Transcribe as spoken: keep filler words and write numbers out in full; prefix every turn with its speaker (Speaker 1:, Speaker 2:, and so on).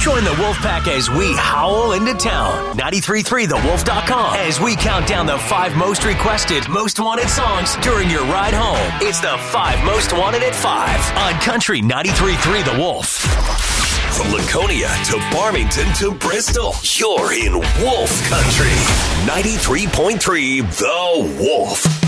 Speaker 1: Join the Wolfpack as we howl into town. nine three three the wolf dot com as we count down the five most requested, most wanted songs during your ride home. It's the five most wanted at five on Country ninety-three point three The Wolf.
Speaker 2: From Laconia to Farmington to Bristol, you're in Wolf Country. ninety-three point three The Wolf.